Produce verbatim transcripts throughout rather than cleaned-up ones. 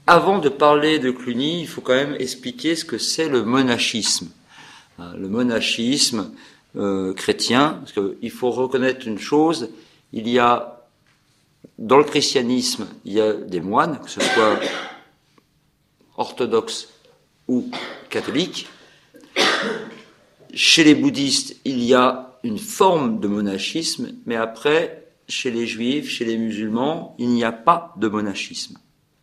avant de parler de Cluny, il faut quand même expliquer ce que c'est le monachisme. Le monachisme euh, chrétien, parce qu'il faut reconnaître une chose, il y a, dans le christianisme, il y a des moines, que ce soit orthodoxes ou catholiques. Chez les bouddhistes, il y a une forme de monachisme, mais après, chez les juifs, chez les musulmans, il n'y a pas de monachisme.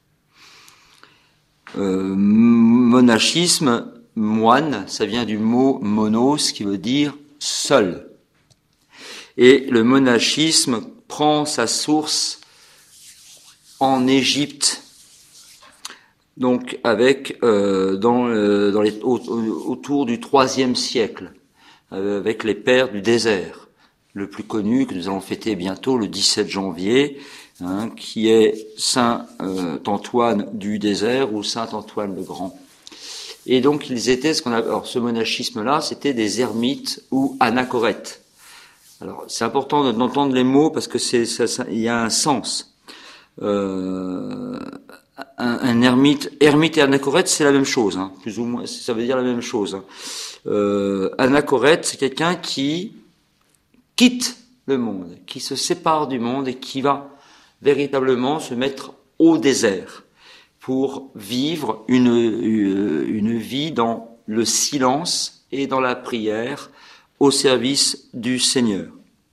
Euh, monachisme, moine, ça vient du mot monos, qui veut dire seul. Et le monachisme prend sa source en Égypte, donc avec euh, dans, euh, dans les, au, autour du troisième siècle, euh, avec les pères du désert. Le plus connu que nous allons fêter bientôt, le dix-sept janvier, hein, qui est Saint euh, Antoine du désert ou Saint Antoine le Grand. Et donc ils étaient ce qu'on a. Alors ce monachisme-là, c'était des ermites ou anachorètes. Alors c'est important d'entendre les mots parce que c'est ça, ça, il y a un sens. Euh, un, un ermite, ermite et anachorète, c'est la même chose, hein, plus ou moins. Ça veut dire la même chose. Hein. Euh, anachorète, c'est quelqu'un qui quitte le monde, qui se sépare du monde et qui va véritablement se mettre au désert pour vivre une, une vie dans le silence et dans la prière au service du Seigneur.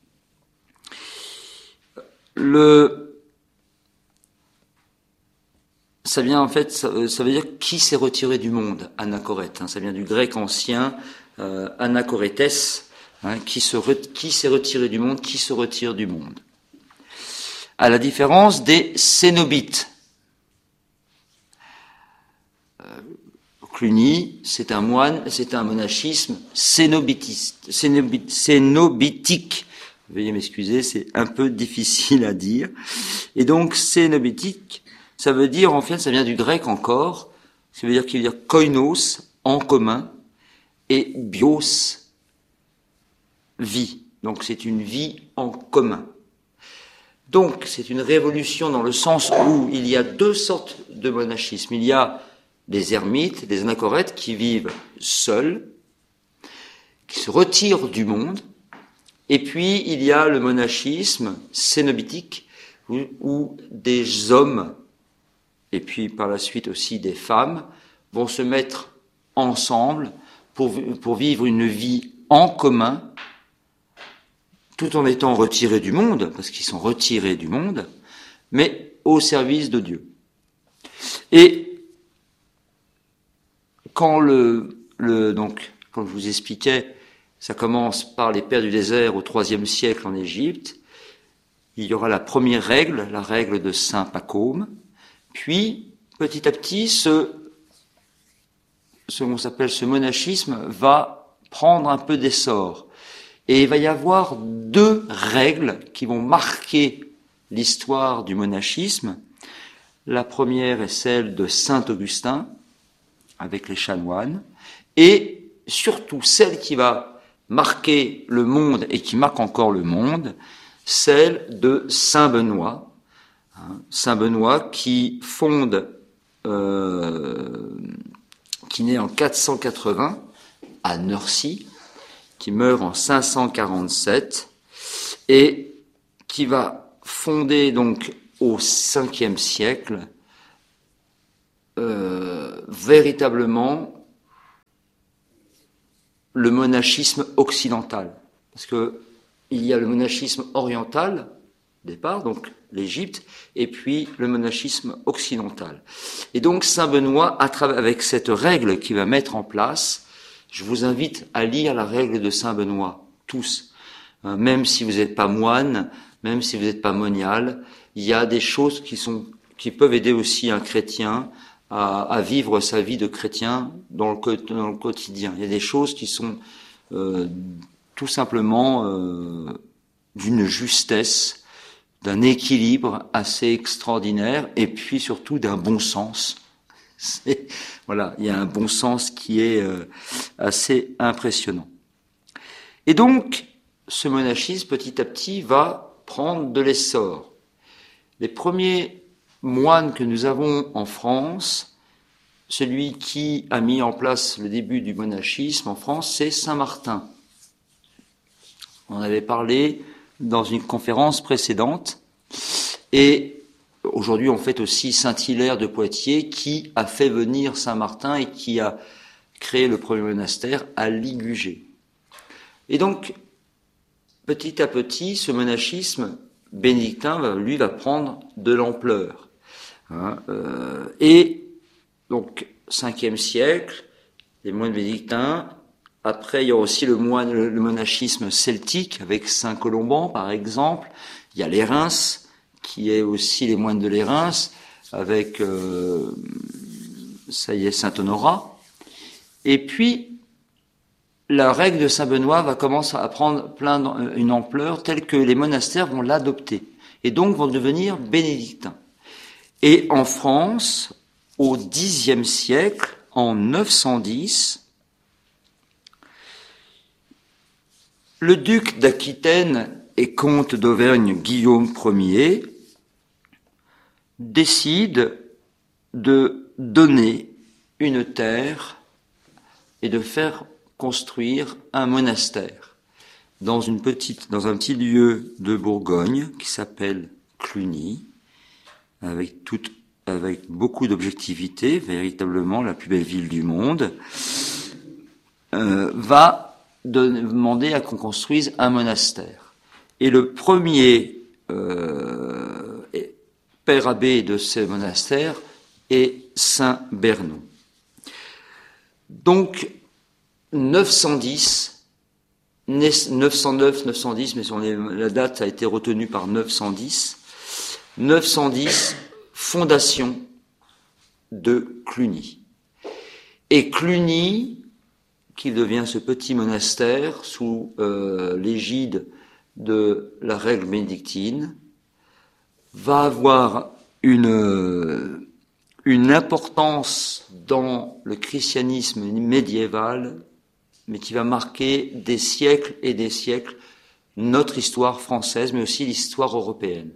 Le, ça vient en fait, ça, ça veut dire qui s'est retiré du monde, anachorète, hein, ça vient du grec ancien, euh, anachoretes, hein, qui, se re, qui s'est retiré du monde, qui se retire du monde. À la différence des cénobites. Cluny, c'est un moine, c'est un monachisme cénobitiste, cénobit, cénobitique. Veuillez m'excuser, c'est un peu difficile à dire. Et donc, cénobitique, ça veut dire, en fait, ça vient du grec encore, ça veut dire qu'il y a koinos, en commun, et bios, vie. Donc, c'est une vie en commun. Donc, c'est une révolution dans le sens où il y a deux sortes de monachisme. Il y a des ermites, des anachorètes qui vivent seuls, qui se retirent du monde. Et puis, il y a le monachisme cénobitique, où, où des hommes, et puis par la suite aussi des femmes, vont se mettre ensemble pour, pour vivre une vie en commun, tout en étant retirés du monde, parce qu'ils sont retirés du monde, mais au service de Dieu. Et quand le, le donc, comme je vous expliquais, ça commence par les pères du désert au troisième siècle en Égypte, il y aura la première règle, la règle de Saint Pacôme, puis petit à petit, ce, ce qu'on s'appelle ce monachisme va prendre un peu d'essor. Et il va y avoir deux règles qui vont marquer l'histoire du monachisme. La première est celle de Saint Augustin, avec les chanoines, et surtout celle qui va marquer le monde et qui marque encore le monde, celle de Saint Benoît. Saint Benoît qui fonde, euh, qui naît en quatre cent quatre-vingts à Nursie, qui meurt en cinq cent quarante-sept et qui va fonder donc au cinquième siècle euh, véritablement le monachisme occidental. Parce que il y a le monachisme oriental, au départ, donc l'Égypte, et puis le monachisme occidental. Et donc Saint Benoît, à travers, avec cette règle qu'il va mettre en place, je vous invite à lire la règle de Saint Benoît, tous. Euh, même si vous n'êtes pas moine, même si vous n'êtes pas monial, il y a des choses qui sont, qui peuvent aider aussi un chrétien à, à vivre sa vie de chrétien dans le, dans le quotidien. Il y a des choses qui sont euh, tout simplement euh, d'une justesse, d'un équilibre assez extraordinaire, et puis surtout d'un bon sens. C'est, voilà, il y a un bon sens qui est euh, assez impressionnant. Et donc, ce monachisme, petit à petit, va prendre de l'essor. Les premiers moine que nous avons en France, celui qui a mis en place le début du monachisme en France, c'est Saint Martin. On en avait parlé dans une conférence précédente. Et aujourd'hui, on fête aussi Saint Hilaire de Poitiers, qui a fait venir Saint Martin et qui a créé le premier monastère à Ligugé. Et donc, petit à petit, ce monachisme bénédictin, lui, va prendre de l'ampleur. Hein, euh, et donc, cinquième siècle, les moines bénédictins. Après, il y a aussi le, moine, le, le monachisme celtique, avec Saint Colomban, par exemple. Il y a les Reims, qui est aussi les moines de les Reims, avec, euh, ça y est, Saint Honorat. Et puis, la règle de Saint Benoît va commencer à prendre plein une ampleur telle que les monastères vont l'adopter, et donc vont devenir bénédictins. Et en France, au Xe siècle, en neuf cent dix, le duc d'Aquitaine et comte d'Auvergne Guillaume Ier décide de donner une terre et de faire construire un monastère dans une petite, dans un petit lieu de Bourgogne qui s'appelle Cluny, avec toute, avec beaucoup d'objectivité, véritablement la plus belle ville du monde, euh, va de demander à qu'on construise un monastère. Et le premier euh, père abbé de ce monastère est Saint Bernon. Donc, neuf cent dix, neuf cent neuf, neuf cent dix, mais on est, la date a été retenue par neuf cent dix. neuf cent dix, fondation de Cluny. Et Cluny, qui devient ce petit monastère sous euh, l'égide de la règle bénédictine, va avoir une, une importance dans le christianisme médiéval, mais qui va marquer des siècles et des siècles notre histoire française, mais aussi l'histoire européenne.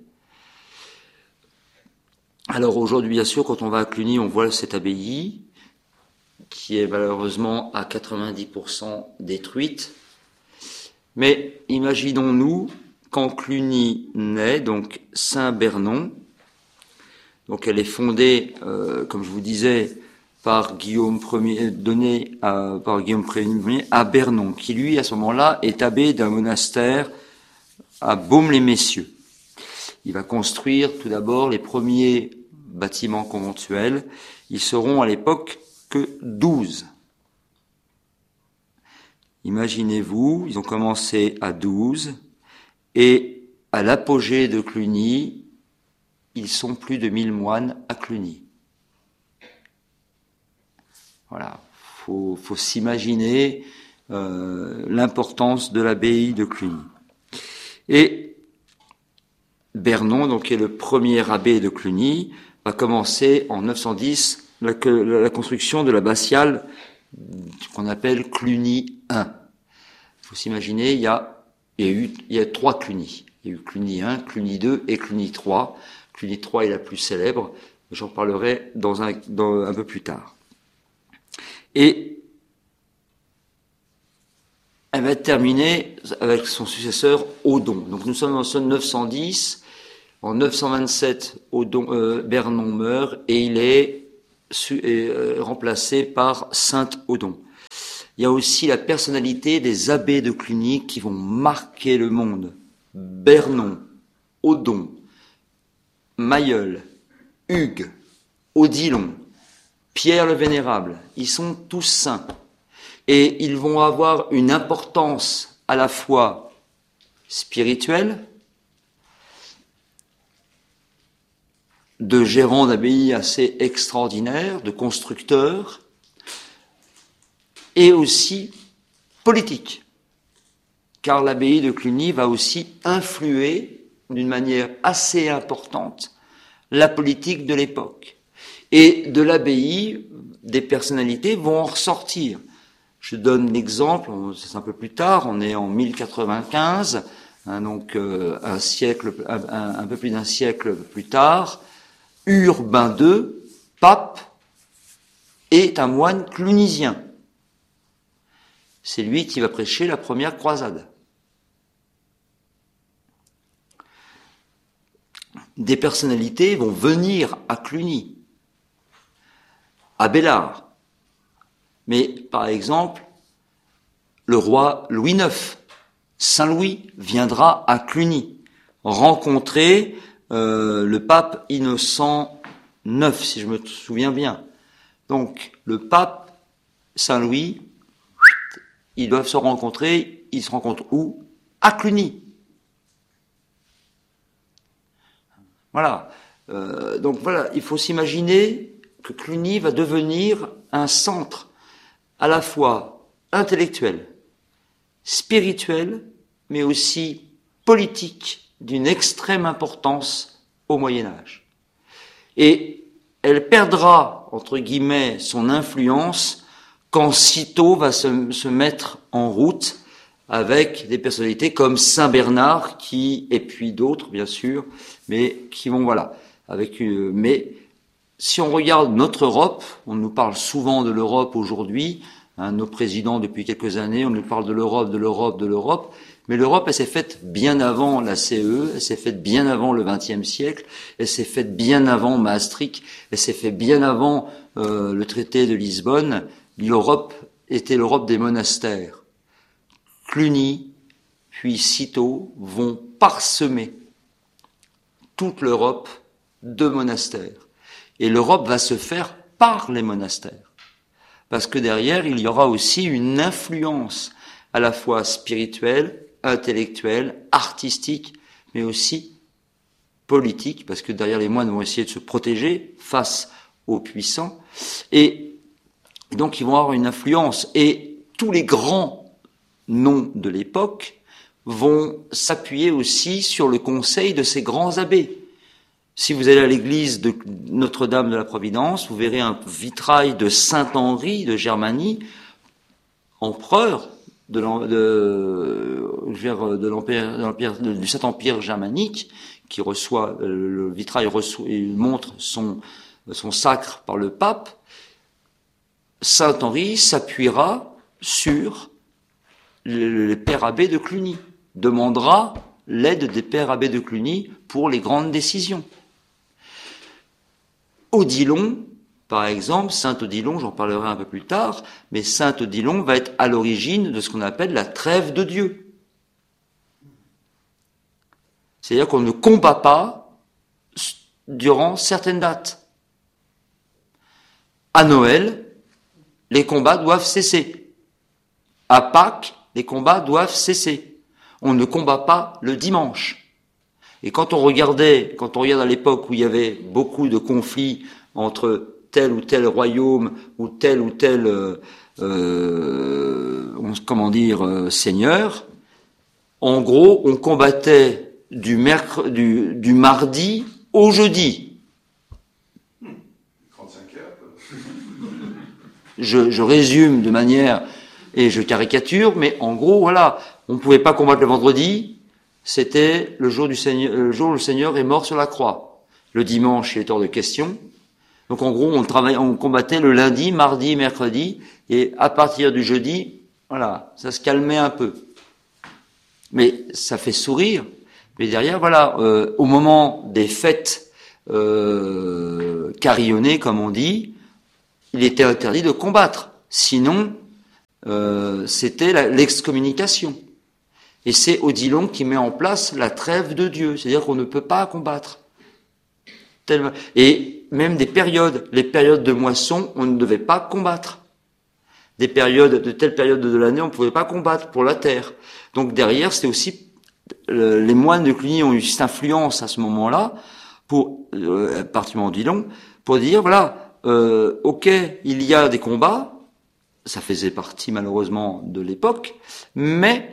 Alors aujourd'hui, bien sûr, quand on va à Cluny, on voit cette abbaye, qui est malheureusement à quatre-vingt-dix pour cent détruite. Mais imaginons-nous, quand Cluny naît, donc Saint-Bernon, donc elle est fondée, euh, comme je vous disais, par Guillaume Ier, donnée à, par Guillaume Ier à Bernon, qui lui, à ce moment-là, est abbé d'un monastère à Baume-les-Messieurs. Il va construire tout d'abord les premiers bâtiments conventuels. Ils seront à l'époque que douze. Imaginez-vous, ils ont commencé à douze, et à l'apogée de Cluny, ils sont plus de mille moines à Cluny. Voilà, faut, faut s'imaginer euh, l'importance de l'abbaye de Cluny. Et Bernon, donc, qui est le premier abbé de Cluny, va commencer en neuf cent dix la, la construction de l'abbatiale qu'on appelle Cluny un. Il faut s'imaginer, il y a, il y a eu, il y a trois Cluny. Il y a eu Cluny un, Cluny deux et Cluny trois. Cluny trois est la plus célèbre. J'en parlerai dans un, dans, un peu plus tard. Et elle va être terminée avec son successeur Odon. Donc nous sommes en neuf cent dix. En neuf cent vingt-sept, Odon, euh, Bernon meurt et il est, su, est euh, remplacé par Saint Odon. Il y a aussi la personnalité des abbés de Cluny qui vont marquer le monde. Bernon, Odon, Mailleul, Hugues, Odilon, Pierre le Vénérable, ils sont tous saints. Et ils vont avoir une importance à la fois spirituelle, de gérants d'abbaye assez extraordinaires, de constructeurs, et aussi politique. Car l'abbaye de Cluny va aussi influer d'une manière assez importante la politique de l'époque. Et de l'abbaye, des personnalités vont en ressortir. Je donne l'exemple, c'est un peu plus tard, on est en mille quatre-vingt-quinze, hein, donc euh, un siècle, un, un peu plus d'un siècle plus tard, Urbain deux, pape, est un moine clunisien. C'est lui qui va prêcher la première croisade. Des personnalités vont venir à Cluny, à Bellard. Mais, par exemple, le roi Louis neuf, Saint Louis, viendra à Cluny, rencontrer euh, le pape Innocent neuf, si je me souviens bien. Donc, le pape Saint Louis, ils doivent se rencontrer, ils se rencontrent où? À Cluny. Voilà. Euh, donc voilà, il faut s'imaginer que Cluny va devenir un centre à la fois intellectuel, spirituel, mais aussi politique d'une extrême importance au Moyen-Âge. Et elle perdra, entre guillemets, son influence quand Cîteaux va se, se mettre en route avec des personnalités comme Saint Bernard, qui, et puis d'autres, bien sûr, mais qui vont, voilà, avec, euh, mais si on regarde notre Europe, on nous parle souvent de l'Europe aujourd'hui, hein, nos présidents depuis quelques années, on nous parle de l'Europe, de l'Europe, de l'Europe, mais l'Europe, elle s'est faite bien avant la C E, elle s'est faite bien avant le vingtième siècle, elle s'est faite bien avant Maastricht, elle s'est faite bien avant euh, le traité de Lisbonne. L'Europe était l'Europe des monastères. Cluny, puis Cîteaux vont parsemer toute l'Europe de monastères. Et l'Europe va se faire par les monastères. Parce que derrière, il y aura aussi une influence à la fois spirituelle, intellectuelle, artistique, mais aussi politique, parce que derrière les moines vont essayer de se protéger face aux puissants. Et donc, ils vont avoir une influence. Et tous les grands noms de l'époque vont s'appuyer aussi sur le conseil de ces grands abbés. Si vous allez à l'église de Notre-Dame de la Providence, vous verrez un vitrail de Saint-Henri de Germanie, empereur de, de, de l'empire, du Saint-Empire germanique, qui reçoit, le vitrail reçoit, il montre son, son sacre par le pape. Saint-Henri s'appuiera sur les pères abbés de Cluny, demandera l'aide des pères abbés de Cluny pour les grandes décisions. Odilon, par exemple, Saint Odilon, j'en parlerai un peu plus tard, mais Saint Odilon va être à l'origine de ce qu'on appelle la trêve de Dieu. C'est-à-dire qu'on ne combat pas durant certaines dates. À Noël, les combats doivent cesser. À Pâques, les combats doivent cesser. On ne combat pas le dimanche. Et quand on regardait, quand on regarde à l'époque où il y avait beaucoup de conflits entre tel ou tel royaume ou tel ou tel, euh, euh, comment dire, euh, seigneur, en gros, on combattait du, mercredi, du, du mardi au jeudi. trente-cinq heures. Je, je résume de manière, et je caricature, mais en gros, voilà, on ne pouvait pas combattre le vendredi. C'était le jour du Seigneur, le jour où le Seigneur est mort sur la croix. Le dimanche, il est hors de question. Donc, en gros, on travaillait, on combattait le lundi, mardi, mercredi, et à partir du jeudi, voilà, ça se calmait un peu. Mais ça fait sourire. Mais derrière, voilà, euh, au moment des fêtes euh, carillonnées, comme on dit, il était interdit de combattre. Sinon, euh, c'était la, l'excommunication. Et c'est Odilon qui met en place la trêve de Dieu, c'est-à-dire qu'on ne peut pas combattre. Et même des périodes, les périodes de moisson, on ne devait pas combattre. Des périodes, de telle période de l'année, on ne pouvait pas combattre pour la terre. Donc derrière, c'était aussi, euh, les moines de Cluny ont eu cette influence à ce moment-là, pour, euh, particulièrement Odilon, pour dire, voilà, euh, ok, il y a des combats, ça faisait partie malheureusement de l'époque, mais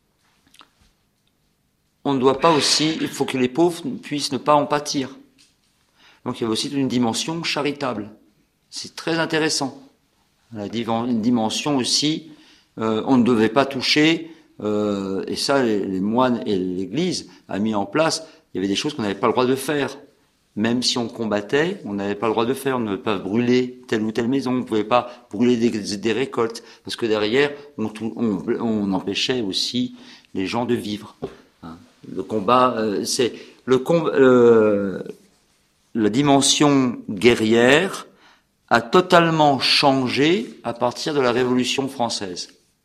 on ne doit pas aussi, il faut que les pauvres puissent ne pas en pâtir. Donc il y a aussi une dimension charitable. C'est très intéressant. Une dimension aussi, euh, on ne devait pas toucher, euh, et ça les, les moines et l'Église a mis en place, il y avait des choses qu'on n'avait pas le droit de faire. Même si on combattait, on n'avait pas le droit de faire, on ne pouvait pas brûler telle ou telle maison, on ne pouvait pas brûler des, des récoltes, parce que derrière, on, on, on empêchait aussi les gens de vivre. Hein. Le combat, euh, c'est le combat, euh, la dimension guerrière a totalement changé à partir de la Révolution française,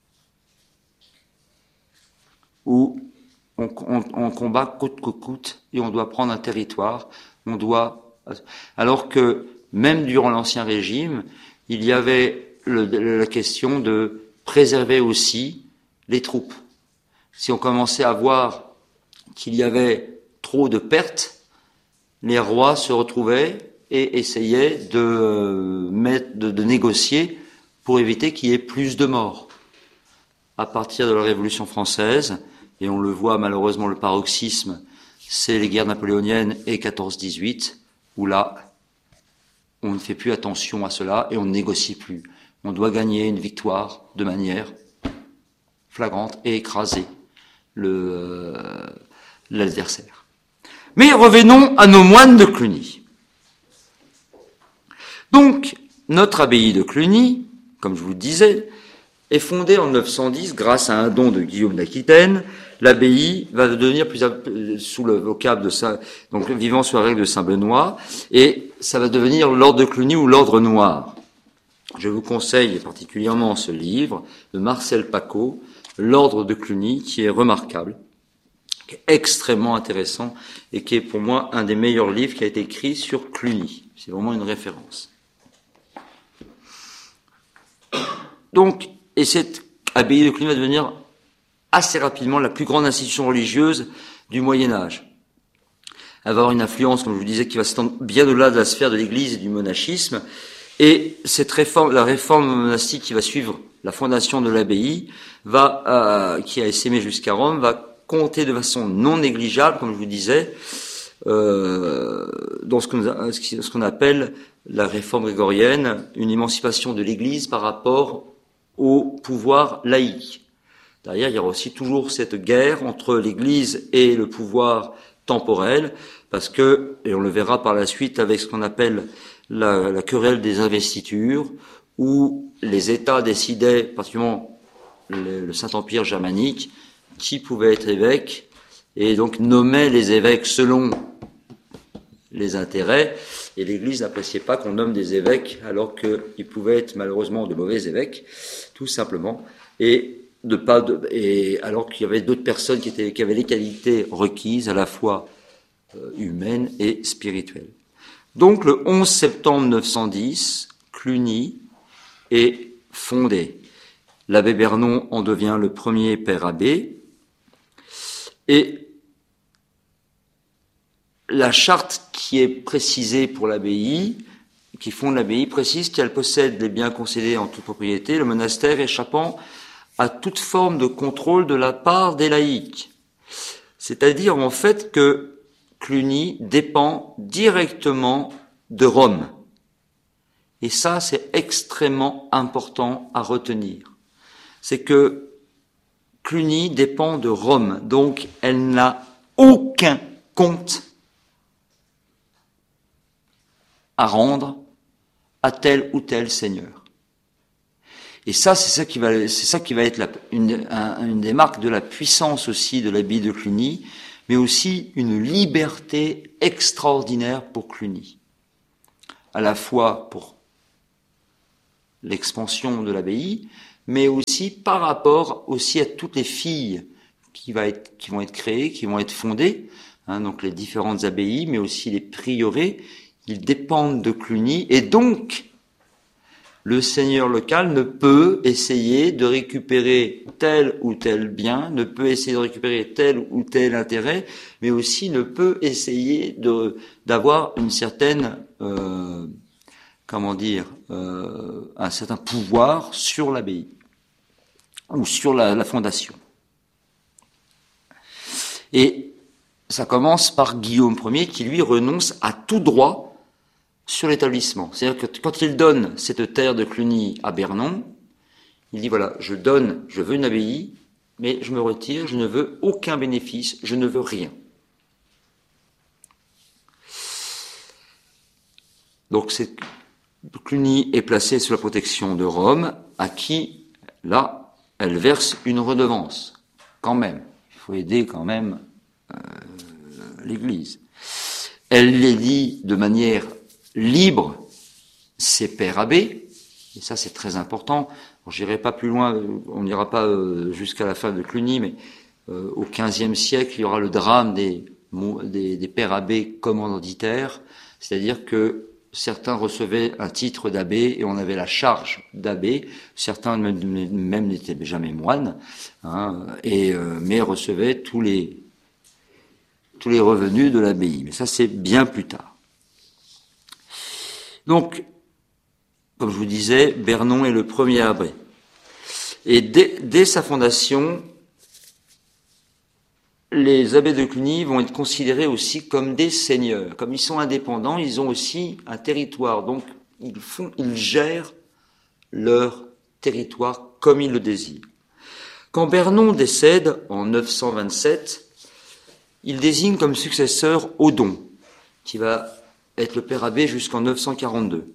où on, on, on combat coûte que coûte et on doit prendre un territoire. On doit, alors que même durant l'Ancien Régime, il y avait le, la question de préserver aussi les troupes. Si on commençait à voir qu'il y avait trop de pertes, les rois se retrouvaient et essayaient de, mettre, de, de négocier pour éviter qu'il y ait plus de morts. À partir de la Révolution française, et on le voit malheureusement le paroxysme, c'est les guerres napoléoniennes et quatorze dix-huit, où là, on ne fait plus attention à cela et on ne négocie plus. On doit gagner une victoire de manière flagrante et écraser le, euh, l'adversaire. Mais revenons à nos moines de Cluny. Donc, notre abbaye de Cluny, comme je vous le disais, est fondée en neuf cent dix grâce à un don de Guillaume d'Aquitaine. L'abbaye va devenir plus sous le vocable de Saint, donc vivant sous la règle de Saint Benoît, et ça va devenir l'ordre de Cluny ou l'ordre noir. Je vous conseille particulièrement ce livre de Marcel Paco, l'ordre de Cluny, qui est remarquable, qui est extrêmement intéressant et qui est pour moi un des meilleurs livres qui a été écrit sur Cluny. C'est vraiment une référence. Donc, et cette abbaye de Cluny va devenir assez rapidement la plus grande institution religieuse du Moyen-Âge. Elle va avoir une influence, comme je vous disais, qui va s'étendre bien au-delà de la sphère de l'Église et du monachisme. Et cette réforme, la réforme monastique qui va suivre la fondation de l'abbaye, va, euh, qui a essaimé jusqu'à Rome, va compter de façon non négligeable, comme je vous disais, euh, dans ce qu'on, ce qu'on appelle la réforme grégorienne, une émancipation de l'Église par rapport au pouvoir laïque. Derrière, il y aura aussi toujours cette guerre entre l'Église et le pouvoir temporel, parce que, et on le verra par la suite avec ce qu'on appelle la, la querelle des investitures, où les États décidaient, particulièrement le, le Saint-Empire germanique, qui pouvait être évêque, et donc nommaient les évêques selon les intérêts, et l'Église n'appréciait pas qu'on nomme des évêques, alors qu'ils pouvaient être malheureusement de mauvais évêques, tout simplement, et de pas de, et alors qu'il y avait d'autres personnes qui étaient qui avaient les qualités requises à la fois euh, humaines et spirituelles. Donc le onze septembre neuf cent dix, Cluny est fondé. L'abbé Bernon en devient le premier père abbé et la charte qui est précisée pour l'abbaye, qui fonde l'abbaye, précise qu'elle possède les biens concédés en toute propriété, le monastère échappant à toute forme de contrôle de la part des laïcs. C'est-à-dire, en fait, que Cluny dépend directement de Rome. Et ça, c'est extrêmement important à retenir. C'est que Cluny dépend de Rome, donc elle n'a aucun compte à rendre à tel ou tel seigneur. Et ça, c'est ça qui va, c'est ça qui va être la, une, un, une des marques de la puissance aussi de l'abbaye de Cluny, mais aussi une liberté extraordinaire pour Cluny. À la fois pour l'expansion de l'abbaye, mais aussi par rapport aussi à toutes les filles qui, va être, qui vont être créées, qui vont être fondées, hein, donc les différentes abbayes, mais aussi les prieurés, ils dépendent de Cluny, et donc le seigneur local ne peut essayer de récupérer tel ou tel bien, ne peut essayer de récupérer tel ou tel intérêt, mais aussi ne peut essayer de d'avoir une certaine, euh, comment dire, euh, un certain pouvoir sur l'abbaye ou sur la, la fondation. Et ça commence par Guillaume Ier qui lui renonce à tout droit sur l'établissement. C'est-à-dire que quand il donne cette terre de Cluny à Bernon, il dit voilà, je donne, je veux une abbaye, mais je me retire, je ne veux aucun bénéfice, je ne veux rien. Donc c'est, Cluny est placée sous la protection de Rome, à qui, là, elle verse une redevance, quand même. Il faut aider quand même euh, l'Église. Elle les dit de manière libre, ses pères abbés, et ça c'est très important. Je n'irai pas plus loin, on n'ira pas euh, jusqu'à la fin de Cluny, mais euh, au quinzième siècle, il y aura le drame des, des, des pères abbés commanditaires, c'est-à-dire que certains recevaient un titre d'abbé et on avait la charge d'abbé. Certains même n'étaient jamais moines, hein, et euh, mais recevaient tous les tous les revenus de l'abbaye. Mais ça, c'est bien plus tard. Donc, comme je vous disais, Bernon est le premier abbé. Et dès, dès sa fondation, les abbés de Cluny vont être considérés aussi comme des seigneurs. Comme ils sont indépendants, ils ont aussi un territoire. Donc, ils font, ils gèrent leur territoire comme ils le désirent. Quand Bernon décède en neuf cent vingt-sept, il désigne comme successeur Odon, qui va être le père abbé jusqu'en neuf cent quarante-deux.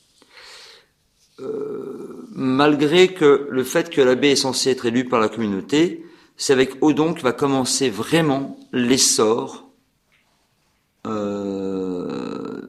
Euh, malgré que le fait que l'abbé est censé être élu par la communauté, c'est avec Odon que va commencer vraiment l'essor. Euh,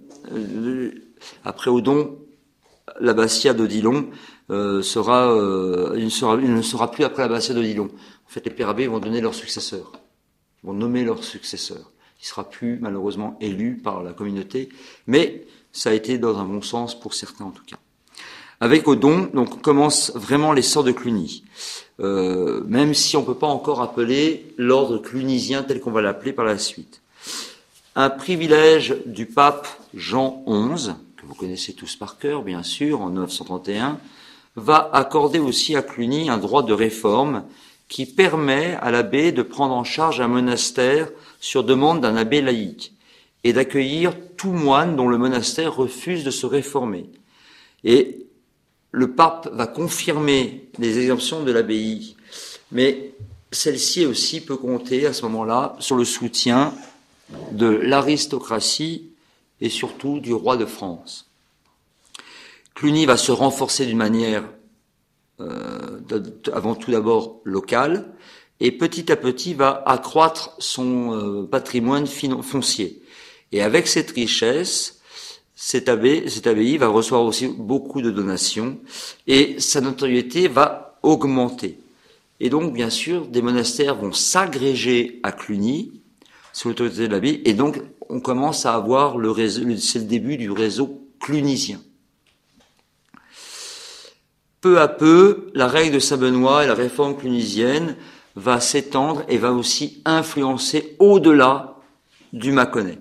après Odon, l'abbatiat d'Odilon euh, sera, euh, il ne sera, il ne sera plus après l'abbatiat d'Odilon. En fait, les pères abbés vont donner leur successeur, vont nommer leur successeur. Il sera plus malheureusement élu par la communauté, mais ça a été dans un bon sens pour certains en tout cas. Avec Odon, donc commence vraiment l'essor de Cluny. Euh, même si on ne peut pas encore appeler l'ordre clunisien tel qu'on va l'appeler par la suite. Un privilège du pape Jean onze, que vous connaissez tous par cœur, bien sûr, en neuf cent trente et un, va accorder aussi à Cluny un droit de réforme qui permet à l'abbé de prendre en charge un monastère sur demande d'un abbé laïque et d'accueillir tout moine dont le monastère refuse de se réformer. Et le pape va confirmer les exemptions de l'abbaye, mais celle-ci aussi peut compter à ce moment-là sur le soutien de l'aristocratie et surtout du roi de France. Cluny va se renforcer d'une manière euh, avant tout d'abord locale et petit à petit va accroître son euh, patrimoine foncier. Et avec cette richesse, Cette abbaye, cette abbaye va recevoir aussi beaucoup de donations et sa notoriété va augmenter. Et donc, bien sûr, des monastères vont s'agréger à Cluny sous l'autorité de l'abbaye et donc on commence à avoir le réseau, c'est le début du réseau clunisien. Peu à peu, la règle de Saint-Benoît et la réforme clunisienne va s'étendre et va aussi influencer au-delà du Mâconnais.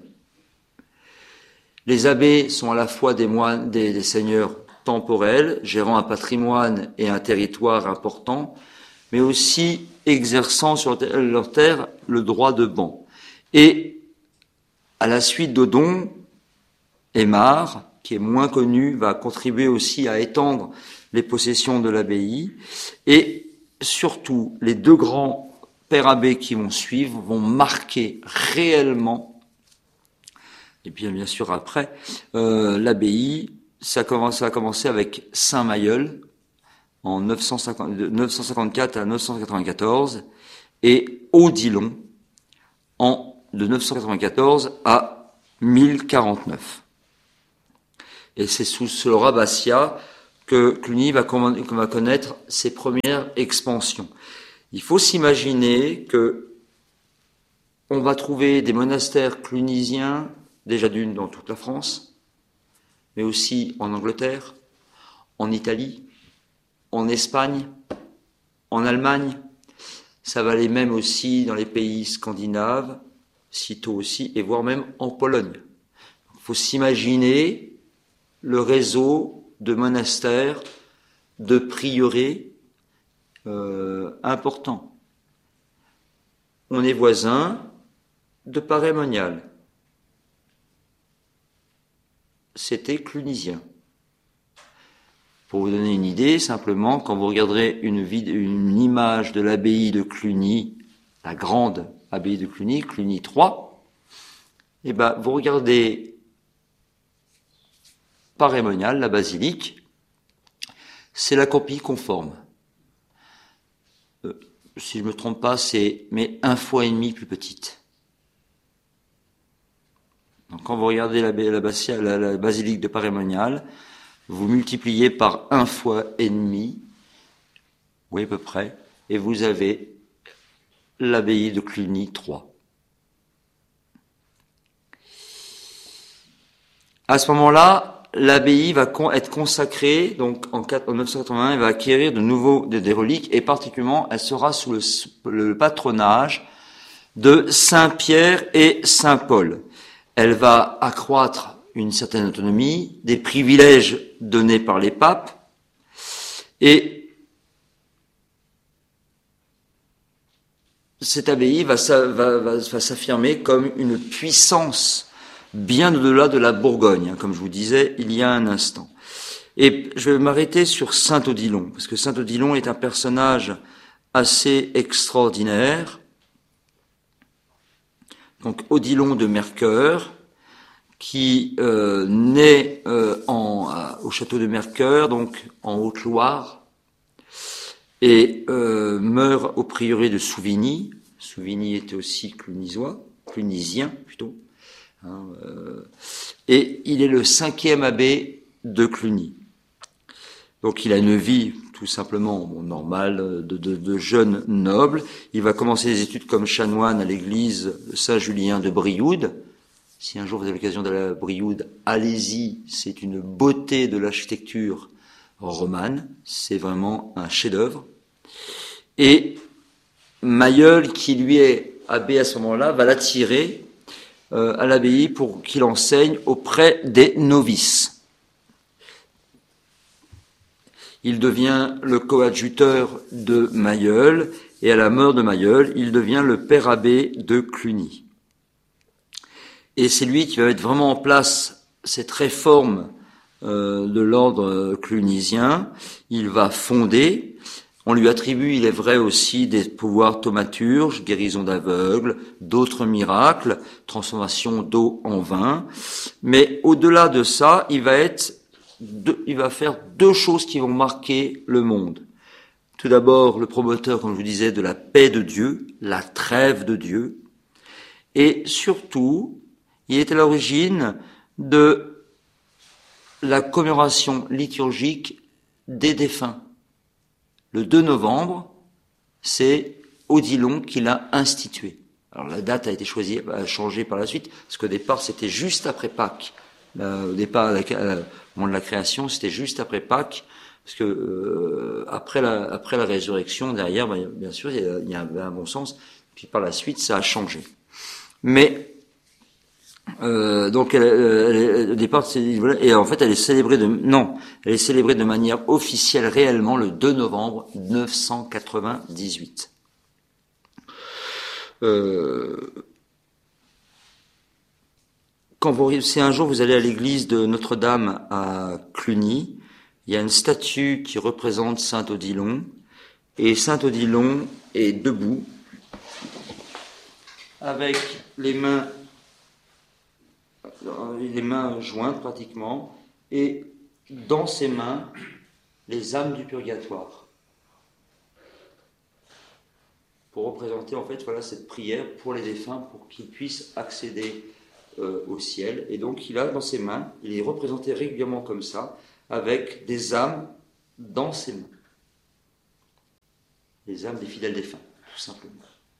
Les abbés sont à la fois des moines, des, des seigneurs temporels, gérant un patrimoine et un territoire important, mais aussi exerçant sur leur terre le droit de ban. Et à la suite d'Odon, Aymar, qui est moins connu, va contribuer aussi à étendre les possessions de l'abbaye. Et surtout, les deux grands pères abbés qui vont suivre vont marquer réellement. Et puis bien sûr après, euh, l'abbaye, ça, commence, ça a commencé avec Saint-Mailleul en neuf cent cinquante, de neuf cent cinquante-quatre à neuf cent quatre-vingt-quatorze et Odilon en, de neuf cent quatre-vingt-quatorze à mille quarante-neuf. Et c'est sous ce abbatiat que Cluny va, va connaître ses premières expansions. Il faut s'imaginer que on va trouver des monastères clunisiens déjà d'une dans toute la France, mais aussi en Angleterre, en Italie, en Espagne, en Allemagne. Ça va aller même aussi dans les pays scandinaves, sitôt aussi, et voire même en Pologne. Il faut s'imaginer le réseau de monastères, de prieurés euh, importants. On est voisins de Paray-Monial. C'était clunisien. Pour vous donner une idée, simplement, quand vous regarderez une, vid- une image de l'abbaye de Cluny, la grande abbaye de Cluny, Cluny trois, eh ben, vous regardez Parémonial, la basilique, c'est la copie conforme. Euh, si je me trompe pas, c'est mais un fois et demi plus petite. Donc quand vous regardez la, la, la, la basilique de Parémonial, vous multipliez par un fois et demi, oui à peu près, et vous avez l'abbaye de Cluny trois. À ce moment-là, l'abbaye va être consacrée, donc en neuf cent quatre-vingt-un, elle va acquérir de nouveaux des, des reliques, et particulièrement, elle sera sous le, le patronage de Saint Pierre et Saint Paul. Elle va accroître une certaine autonomie, des privilèges donnés par les papes, et cette abbaye va, va, va, va s'affirmer comme une puissance bien au-delà de la Bourgogne, hein, comme je vous disais il y a un instant. Et je vais m'arrêter sur saint Odilon, parce que saint Odilon est un personnage assez extraordinaire. Donc Odilon de Mercœur, qui euh, naît euh, en, euh, au château de Mercœur, donc en Haute-Loire, et euh, meurt au prieuré de Souvigny. Souvigny était aussi clunisois, clunisien plutôt. Hein, euh, et il est le cinquième abbé de Cluny. Donc il a une vie tout simplement bon, normale de, de, de jeune noble. Il va commencer des études comme chanoine à l'église Saint-Julien de Brioude. Si un jour vous avez l'occasion d'aller à Brioude, allez-y, c'est une beauté de l'architecture romane, c'est vraiment un chef-d'œuvre. Et Mailleul, qui lui est abbé à ce moment-là, va l'attirer euh, à l'abbaye pour qu'il enseigne auprès des novices. Il devient le coadjuteur de Mailleul, et à la mort de Mailleul, il devient le père abbé de Cluny. Et c'est lui qui va mettre vraiment en place cette réforme euh, de l'ordre clunisien. Il va fonder, on lui attribue, il est vrai aussi, des pouvoirs thaumaturges, guérison d'aveugles, d'autres miracles, transformation d'eau en vin. Mais au-delà de ça, il va être, deux, il va faire deux choses qui vont marquer le monde. Tout d'abord, le promoteur, comme je vous disais, de la paix de Dieu, la trêve de Dieu, et surtout, il est à l'origine de la commémoration liturgique des défunts. Le deux novembre, c'est Odilon qui l'a institué. Alors la date a été choisie, a changé par la suite, parce qu'au départ c'était juste après Pâques. Là, au départ, à la, à, au moment de la création, c'était juste après Pâques, parce que euh, après la après la résurrection, derrière, ben, bien sûr, il y, a, il y avait un bon sens. Puis par la suite, ça a changé. Mais Euh, donc elle, elle, elle, au départ, c'est, et en fait, elle est célébrée de non, elle est célébrée de manière officielle réellement le deux novembre neuf cent quatre-vingt-dix-huit. Euh, quand vous, si un jour vous allez à l'église de Notre-Dame à Cluny, il y a une statue qui représente saint Odilon, et saint Odilon est debout avec les mains les mains jointes pratiquement, et dans ses mains, les âmes du purgatoire. Pour représenter en fait voilà cette prière pour les défunts, pour qu'ils puissent accéder euh, au ciel. Et donc il a dans ses mains, il est représenté régulièrement comme ça, avec des âmes dans ses mains. Les âmes des fidèles défunts, tout simplement.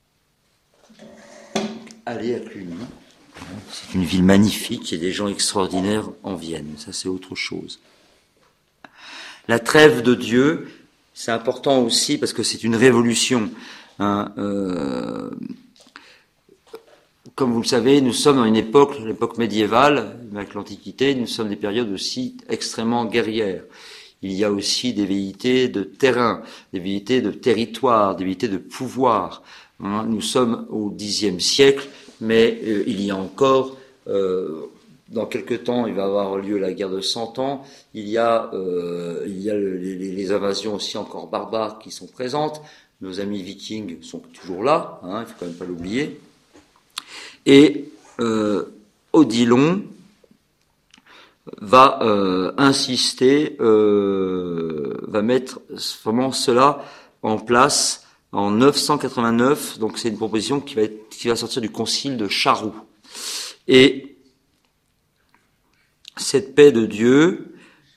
Donc, allez à Cluny. C'est une ville magnifique, il y a des gens extraordinaires en Vienne, ça c'est autre chose. La trêve de Dieu, c'est important aussi parce que c'est une révolution. Hein, euh, comme vous le savez, nous sommes dans une époque, l'époque médiévale, avec l'Antiquité, nous sommes des périodes aussi extrêmement guerrières. Il y a aussi des velléités de terrain, des velléités de territoire, des velléités de pouvoir. Hein, nous sommes au dixième siècle, mais euh, il y a encore, euh, dans quelque temps, il va avoir lieu la guerre de Cent Ans. Il y a, euh, il y a le, les, les invasions aussi encore barbares qui sont présentes. Nos amis vikings sont toujours là, hein, il faut quand même pas l'oublier. Et euh, Odilon va euh, insister, euh, va mettre vraiment cela en place en neuf cent quatre-vingt-neuf. Donc c'est une proposition qui va être, qui va sortir du concile de Charroux. Et cette paix de Dieu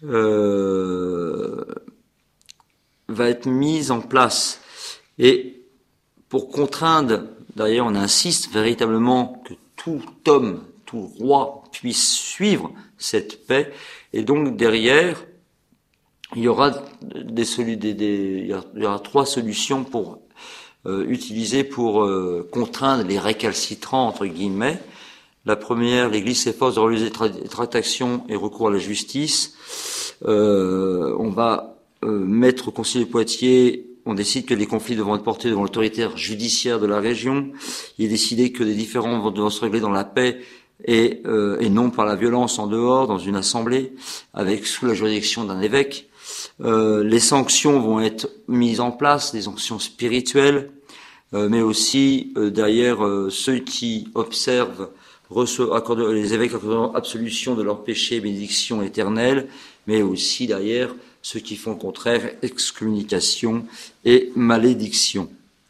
euh, va être mise en place. Et pour contraindre, d'ailleurs on insiste véritablement que tout homme, tout roi puisse suivre cette paix. Et donc derrière, il y aura des, solu- des, des il y aura trois solutions pour euh, utiliser pour euh, contraindre les récalcitrants entre guillemets. La première, l'Église s'efforce de refuser les tractations et recours à la justice. Euh, on va euh, mettre au Concile de Poitiers, on décide que les conflits devront être portés devant l'autorité judiciaire de la région. Il est décidé que les différends vont devoir se régler dans la paix et, euh, et non par la violence en dehors, dans une assemblée, avec sous la juridiction d'un évêque. Euh, les sanctions vont être mises en place, des sanctions spirituelles, euh, mais aussi euh, derrière euh, ceux qui observent, reçoivent, accordent, les évêques accordant absolution de leurs péchés, bénédiction éternelle, mais aussi derrière ceux qui font le contraire, excommunication et malédiction.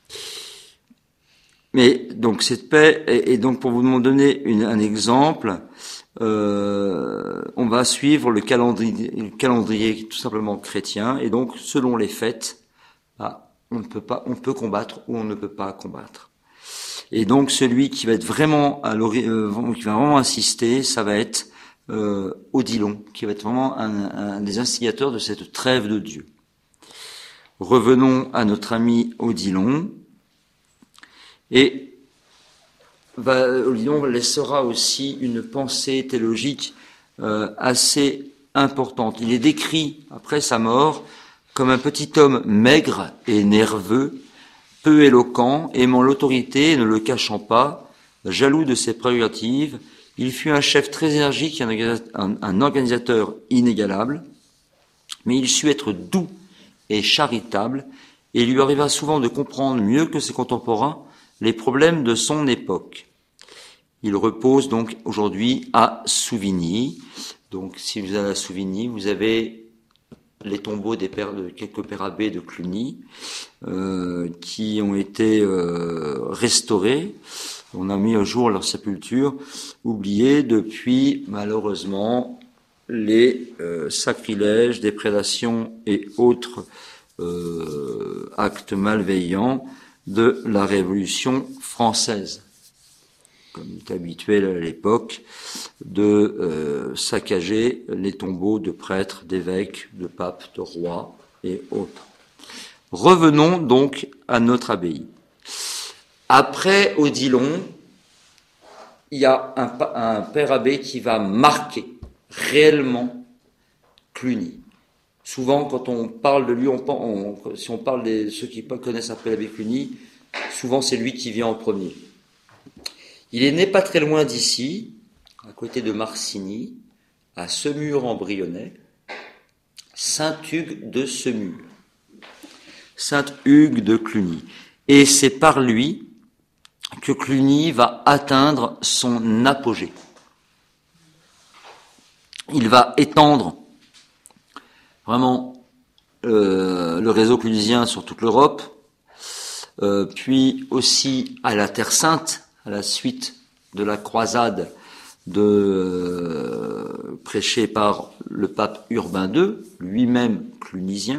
Mais donc cette paix, et, et donc pour vous donner une, un exemple, euh, on va suivre le calendrier, le calendrier tout simplement chrétien, et donc selon les fêtes, bah, on ne peut pas, on peut combattre ou on ne peut pas combattre. Et donc celui qui va être vraiment à euh, qui va vraiment insister, ça va être euh, Odilon, qui va être vraiment un, un des instigateurs de cette trêve de Dieu. Revenons à notre ami Odilon. Et va, Odilon laissera aussi une pensée théologique euh, assez importante. Il est décrit, après sa mort, comme un petit homme maigre et nerveux, peu éloquent, aimant l'autorité et ne le cachant pas, jaloux de ses prérogatives. Il fut un chef très énergique et un, un, un organisateur inégalable, mais il sut être doux et charitable, et il lui arriva souvent de comprendre mieux que ses contemporains les problèmes de son époque. Il repose donc aujourd'hui à Souvigny. Donc, si vous allez à Souvigny, vous avez les tombeaux des pères de quelques pères abbés de Cluny euh, qui ont été euh, restaurés. On a mis à jour leur sépulture, oubliée depuis malheureusement les euh, sacrilèges, déprédations et autres euh, actes malveillants de la Révolution française, comme il est habituel à l'époque, de euh, saccager les tombeaux de prêtres, d'évêques, de papes, de rois et autres. Revenons donc à notre abbaye. Après Odilon, il y a un, un père abbé qui va marquer réellement Cluny. Souvent, quand on parle de lui, on, on, si on parle de ceux qui connaissent après l'abbé Cluny, souvent c'est lui qui vient en premier. Il est né pas très loin d'ici, à côté de Marcigny, à Semur-en-Brionnais, Saint Hugues de Semur, Saint Hugues de Cluny. Et c'est par lui que Cluny va atteindre son apogée. Il va étendre vraiment euh, le réseau clunisien sur toute l'Europe, euh, puis aussi à la Terre Sainte, à la suite de la croisade de, euh, prêchée par le pape Urbain deux, lui-même clunisien.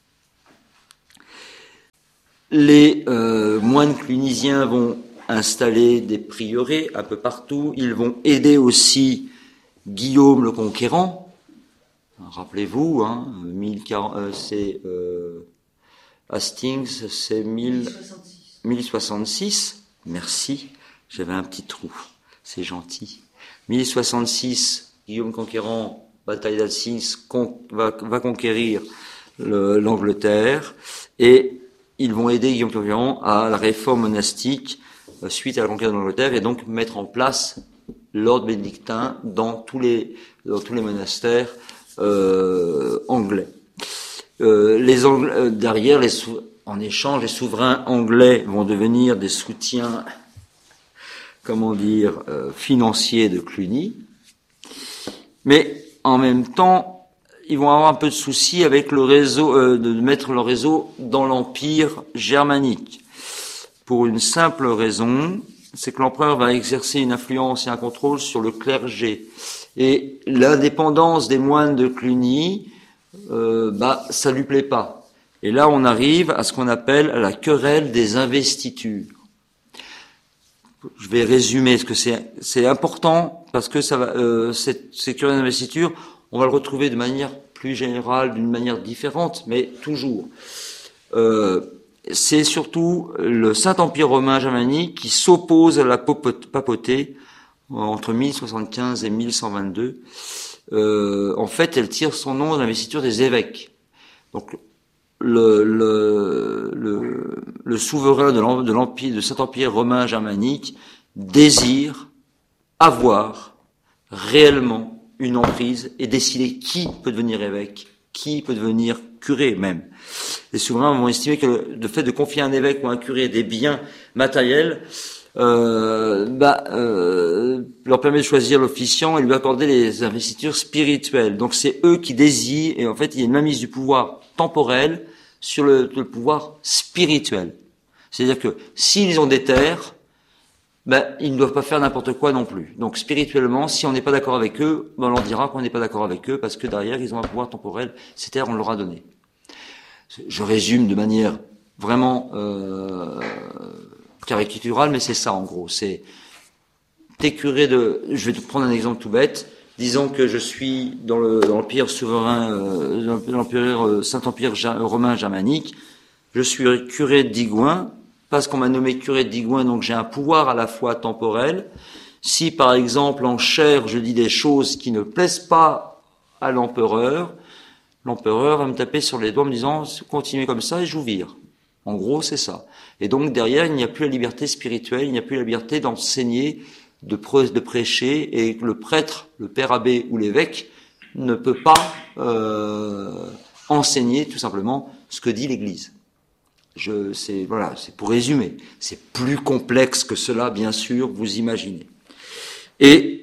Les euh, moines clunisiens vont installer des prieurés un peu partout. Ils vont aider aussi Guillaume le Conquérant. Rappelez-vous, hein, mille quarante, euh, c'est euh, Hastings, c'est mille soixante-six. Merci, j'avais un petit trou, c'est gentil. mille soixante-six, Guillaume Conquérant, bataille d'Hastings, con, va, va conquérir le, l'Angleterre, et ils vont aider Guillaume Conquérant à la réforme monastique euh, suite à la conquête de l'Angleterre, et donc mettre en place l'ordre bénédictin dans tous les, dans tous les monastères Euh, anglais. Euh, les Anglais, euh, derrière, les sou- en échange, les souverains anglais vont devenir des soutiens, comment dire, euh, financiers de Cluny. Mais en même temps, ils vont avoir un peu de soucis avec le réseau, euh, de mettre le réseau dans l'empire germanique. Pour une simple raison, c'est que l'empereur va exercer une influence et un contrôle sur le clergé. Et l'indépendance des moines de Cluny, euh, bah, ça lui plaît pas. Et là, on arrive à ce qu'on appelle la querelle des investitures. Je vais résumer, ce que c'est, c'est important parce que ça va, euh, cette, cette querelle d'investiture, on va le retrouver de manière plus générale, d'une manière différente, mais toujours. Euh, c'est surtout le Saint-Empire romain germanique qui s'oppose à la papauté entre mille soixante-quinze et mille cent vingt-deux. Euh, en fait, elle tire son nom de l'investiture des évêques. Donc, le, le, le, le souverain de l'empire, de Saint-Empire romain germanique désire avoir réellement une emprise et décider qui peut devenir évêque, qui peut devenir curé même. Les souverains vont estimer que le fait de confier à un évêque ou à un curé des biens matériels euh, bah, euh, leur permet de choisir l'officiant et lui accorder les investitures spirituelles. Donc c'est eux qui désirent, et en fait il y a une mainmise du pouvoir temporel sur le, le pouvoir spirituel. C'est-à-dire que s'ils ont des terres, ben, ils ne doivent pas faire n'importe quoi non plus. Donc spirituellement, si on n'est pas d'accord avec eux, ben, on leur dira qu'on n'est pas d'accord avec eux parce que derrière, ils ont un pouvoir temporel. Ces terres, on leur a donné. Je résume de manière vraiment euh, caricaturale, mais c'est ça en gros. C'est t'es curé de... Je vais te prendre un exemple tout bête. Disons que je suis dans le dans l'empire souverain, euh, dans l'empire euh, Saint-Empire romain germanique. Je suis curé de Digoin. Parce qu'on m'a nommé curé de Digoin, donc j'ai un pouvoir à la fois temporel. Si, par exemple, en chair, je dis des choses qui ne plaisent pas à l'empereur, l'empereur va me taper sur les doigts en me disant « continuez comme ça et je vous vire ». En gros, c'est ça. Et donc, derrière, il n'y a plus la liberté spirituelle, il n'y a plus la liberté d'enseigner, de, prê- de prêcher, et le prêtre, le père abbé ou l'évêque ne peut pas euh, enseigner, tout simplement, ce que dit l'Église. Je, c'est, voilà, c'est pour résumer. C'est plus complexe que cela, bien sûr, vous imaginez. Et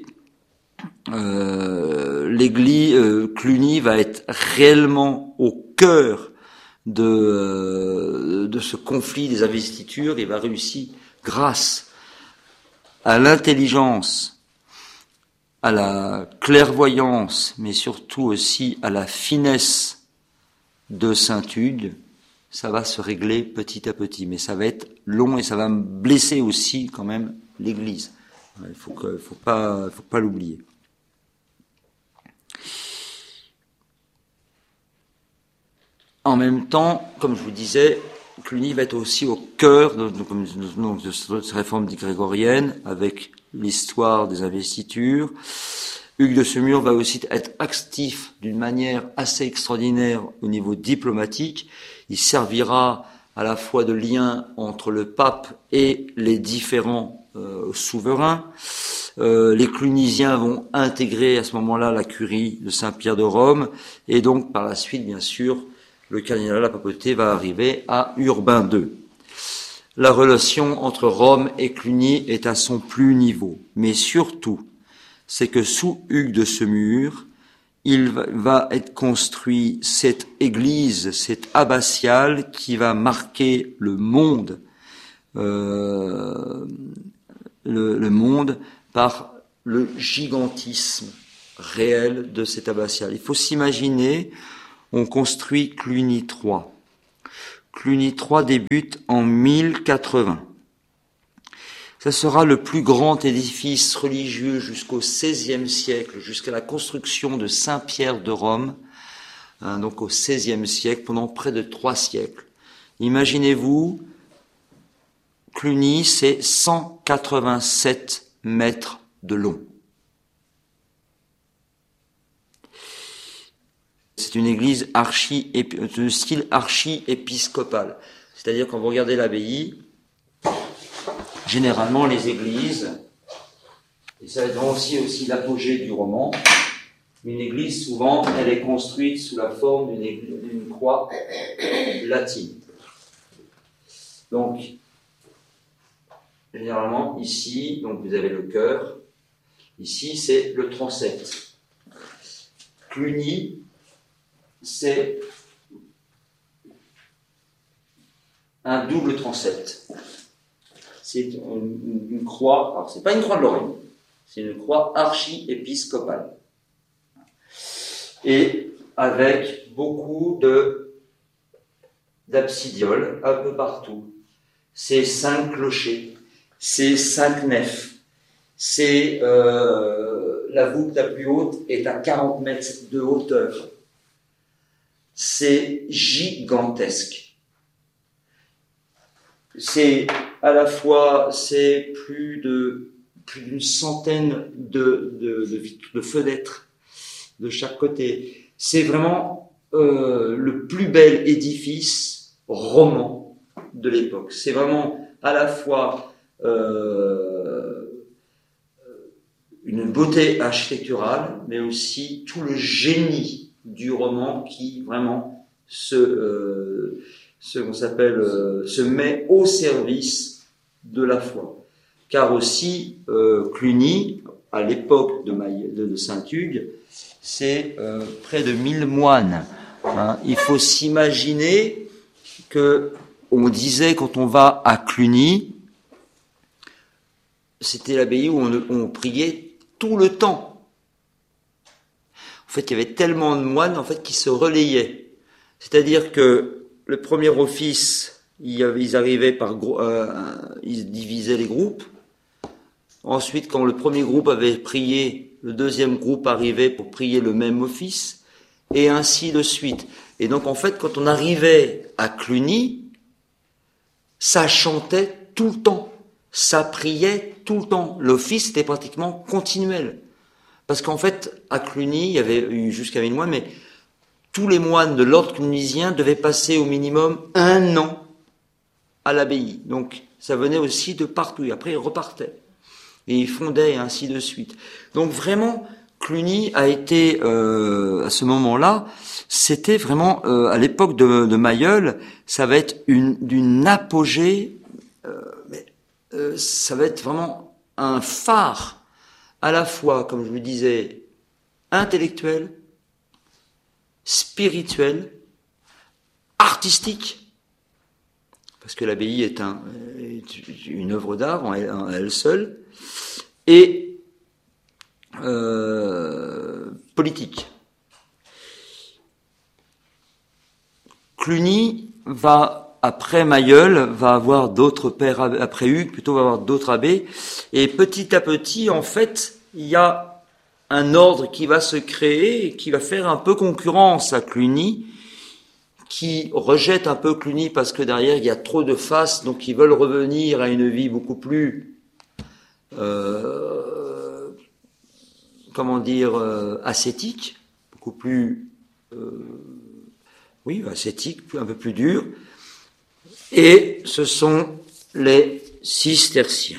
euh, l'église euh, Cluny va être réellement au cœur de, euh, de ce conflit des investitures et va réussir grâce à l'intelligence, à la clairvoyance, mais surtout aussi à la finesse de saint Hugues. Ça va se régler petit à petit, mais ça va être long et ça va blesser aussi quand même l'Église. Il faut que, faut pas, faut pas l'oublier. En même temps, comme je vous disais, Cluny va être aussi au cœur de, de, de, de cette réforme grégorienne avec l'histoire des investitures. Hugues de Semur va aussi être actif d'une manière assez extraordinaire au niveau diplomatique. Il servira à la fois de lien entre le pape et les différents euh, souverains. Euh, les Clunisiens vont intégrer à ce moment-là la curie de Saint-Pierre de Rome, et donc par la suite, bien sûr, le cardinal, la papauté va arriver à Urbain deux. La relation entre Rome et Cluny est à son plus niveau, mais surtout, c'est que sous Hugues de Semur, il va être construit cette église, cette abbatiale qui va marquer le monde, euh, le, le monde par le gigantisme réel de cette abbatiale. Il faut s'imaginer, on construit Cluny trois. Cluny trois débute en mille quatre-vingts. Ça sera le plus grand édifice religieux jusqu'au seizième siècle, jusqu'à la construction de Saint-Pierre de Rome, hein, donc au seizième siècle, pendant près de trois siècles. Imaginez-vous, Cluny, c'est cent quatre-vingt-sept mètres de long. C'est une église archi, de style archi-épiscopal. C'est-à-dire quand vous regardez l'abbaye, généralement, les églises, et ça va être aussi, aussi l'apogée du roman, une église, souvent, elle est construite sous la forme d'une, église, d'une croix latine. Donc, généralement, ici, donc vous avez le chœur, ici, c'est le transept. Cluny, c'est un double transept. C'est une, une croix, alors c'est pas une croix de Lorraine, c'est une croix archi-épiscopale. Et avec beaucoup de d'absidioles un peu partout. C'est cinq clochers, c'est cinq nefs, c'est euh, la voûte la plus haute est à quarante mètres de hauteur. C'est gigantesque. C'est à la fois, c'est plus de plus d'une centaine de, de, de, de fenêtres de chaque côté. C'est vraiment euh, le plus bel édifice roman de l'époque. C'est vraiment à la fois euh, une beauté architecturale, mais aussi tout le génie du roman qui vraiment se, euh, se, on s'appelle, euh, se met au service de la foi. Car aussi, euh, Cluny, à l'époque de, de, de Saint-Hugues, c'est euh, près de mille moines. Hein. Il faut s'imaginer que on disait quand on va à Cluny, c'était l'abbaye où on, on priait tout le temps. En fait, il y avait tellement de moines en fait qui se relayaient. C'est-à-dire que le premier office, ils arrivaient par euh, ils divisaient les groupes. Ensuite, quand le premier groupe avait prié, le deuxième groupe arrivait pour prier le même office, et ainsi de suite. Et donc, en fait, quand on arrivait à Cluny, ça chantait tout le temps, ça priait tout le temps. L'office était pratiquement continuel. Parce qu'en fait, à Cluny, il y avait eu jusqu'à mille moines, mais tous les moines de l'ordre clunisien devaient passer au minimum un an à l'abbaye. Donc, ça venait aussi de partout. Et après, ils repartaient. Et ils fondaient, et ainsi de suite. Donc, vraiment, Cluny a été, euh, à ce moment-là, c'était vraiment, euh, à l'époque de, de Mayol, ça va être une, d'une apogée, euh, mais, euh, ça va être vraiment un phare, à la fois, comme je vous disais, intellectuel, spirituel, artistique, parce que l'abbaye est, un, est une œuvre d'art en elle, en elle seule, et euh, politique. Cluny va, après Mayol, va avoir d'autres pères, après Hugues, plutôt va avoir d'autres abbés, et petit à petit, en fait, il y a un ordre qui va se créer et qui va faire un peu concurrence à Cluny, qui rejette un peu Cluny parce que derrière il y a trop de faces, donc ils veulent revenir à une vie beaucoup plus, euh, comment dire, euh, ascétique, beaucoup plus, euh, oui, ascétique, un peu plus dur. Et ce sont les cisterciens,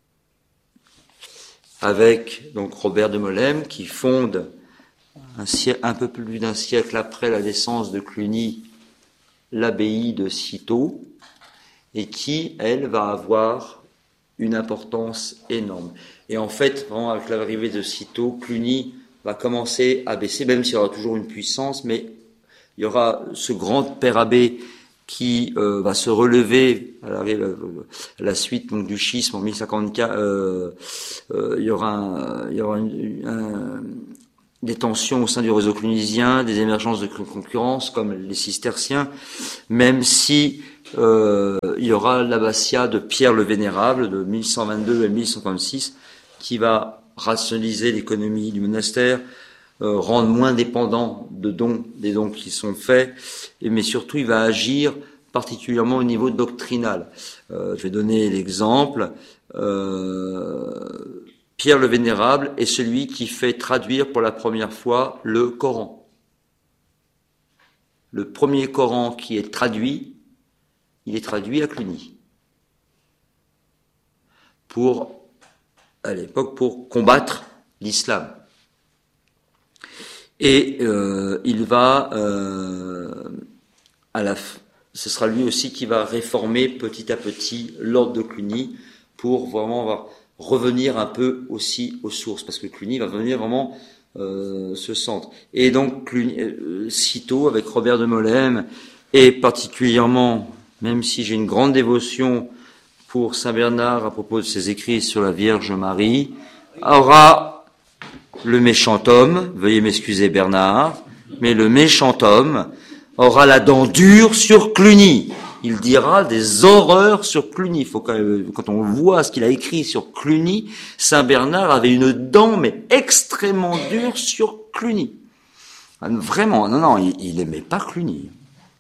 avec donc Robert de Molesme qui fonde un, siècle, un peu plus d'un siècle après la naissance de Cluny l'abbaye de Cîteaux, et qui, elle, va avoir une importance énorme. Et en fait, vraiment, avec l'arrivée de Cîteaux, Cluny va commencer à baisser, même s'il y aura toujours une puissance, mais il y aura ce grand père abbé qui euh, va se relever à la, à la suite donc, du schisme en mille cinquante-quatre. Euh, euh, il y aura, un, il y aura une, un, des tensions au sein du réseau clunisien, des émergences de concurrence comme les cisterciens, même si euh, il y aura l'abbatiat de Pierre le Vénérable de mille cent vingt-deux à mille cent cinquante-six qui va rationaliser l'économie du monastère, euh, rendre moins dépendant de dons, des dons qui sont faits, et, mais surtout il va agir particulièrement au niveau doctrinal. Euh, je vais donner l'exemple. Euh, Pierre le Vénérable est celui qui fait traduire pour la première fois le Coran. Le premier Coran qui est traduit, il est traduit à Cluny. Pour, à l'époque, pour combattre l'islam. Et euh, il va, euh, à la, ce sera lui aussi qui va réformer petit à petit l'ordre de Cluny pour vraiment avoir revenir un peu aussi aux sources, parce que Cluny va venir vraiment euh, ce centre. Et donc, Cluny, euh, Cîteaux, avec Robert de Molène, et particulièrement, même si j'ai une grande dévotion pour Saint Bernard à propos de ses écrits sur la Vierge Marie, aura le méchant homme, veuillez m'excuser Bernard, mais le méchant homme aura la dent dure sur Cluny. Il dira des horreurs sur Cluny. Faut quand, même, quand on voit ce qu'il a écrit sur Cluny, Saint Bernard avait une dent mais extrêmement dure sur Cluny. Vraiment, non, non, il, il aimait pas Cluny.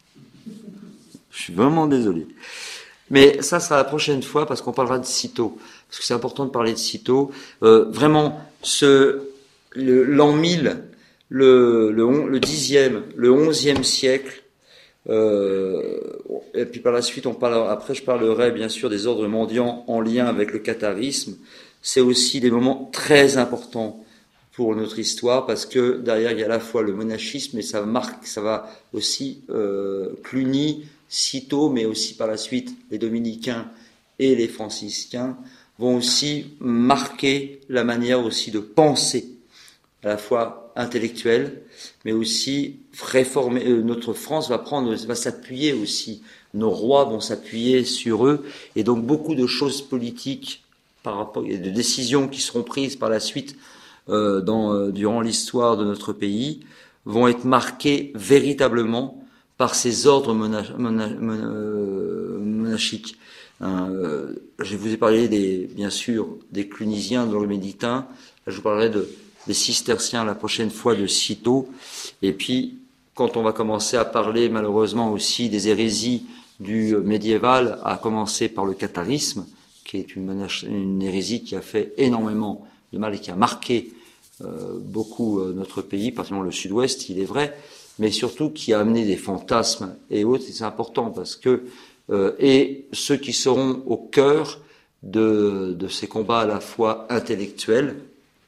Je suis vraiment désolé. Mais ça sera la prochaine fois parce qu'on parlera de Cîteaux. Parce que c'est important de parler de Cîteaux. Euh, vraiment, ce, le, l'an mille, le, le, on, le dixième, le onzième siècle, euh, et puis par la suite, on parle, après je parlerai bien sûr des ordres mendiants en lien avec le catharisme. C'est aussi des moments très importants pour notre histoire parce que derrière il y a à la fois le monachisme et ça marque, ça va aussi euh, Cluny, Cîteaux, mais aussi par la suite les dominicains et les franciscains vont aussi marquer la manière aussi de penser, à la fois intellectuelle, mais aussi réformer. Euh, notre France va prendre, va s'appuyer aussi. Nos rois vont s'appuyer sur eux, et donc beaucoup de choses politiques par rapport, et de décisions qui seront prises par la suite euh, dans, euh, durant l'histoire de notre pays vont être marquées véritablement par ces ordres mona, mona, mona, euh, monachiques. Hein, euh, je vous ai parlé des, bien sûr, des clunisiens, de l'ordre bénédictin. Je vous parlerai de, des cisterciens la prochaine fois, de Cîteaux. Et puis, quand on va commencer à parler, malheureusement aussi, des hérésies du médiéval, à commencer par le catharisme, qui est une, une hérésie qui a fait énormément de mal et qui a marqué euh, beaucoup euh, notre pays, particulièrement le sud-ouest, il est vrai, mais surtout qui a amené des fantasmes et autres, et c'est important parce que euh, et ceux qui seront au cœur de, de ces combats à la fois intellectuels,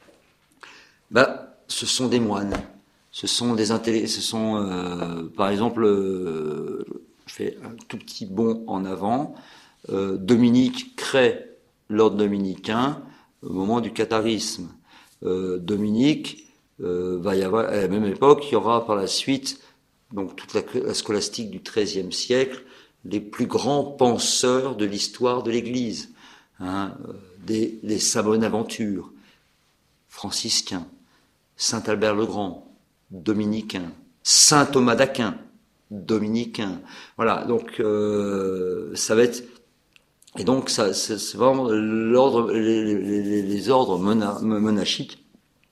ben, ce sont des moines, ce sont des intellect, ce sont euh, par exemple, euh, je fais un tout petit bond en avant, euh, Dominique crée l'ordre dominicain au moment du catharisme. Euh, Dominique Euh, va y avoir, à la même époque, il y aura par la suite, donc toute la, la scolastique du treizième siècle, les plus grands penseurs de l'histoire de l'Église, hein, des, les Saint Bonaventure, franciscains, Saint Albert le Grand, dominicain, Saint Thomas d'Aquin, dominicain. Voilà, donc euh, ça va être, et donc ça, c'est, c'est vraiment l'ordre, les, les, les ordres mona, monachiques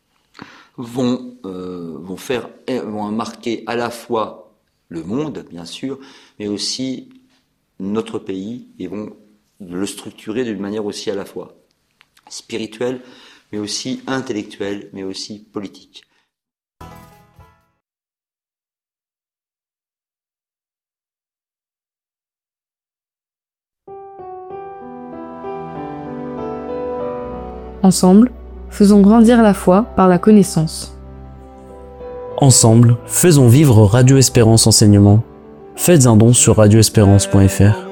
vont euh, vont faire vont marquer à la fois le monde bien sûr, mais aussi notre pays et vont le structurer d'une manière aussi à la fois spirituelle, mais aussi intellectuelle, mais aussi politique. Ensemble, faisons grandir la foi par la connaissance. Ensemble, faisons vivre Radio Espérance Enseignement. Faites un don sur radio espérance point f r.